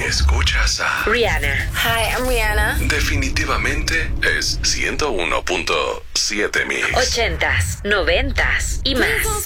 escuchas a Rihanna. Hi, I'm Rihanna. Definitivamente es 101.7 Mix. 80s, 90s y más.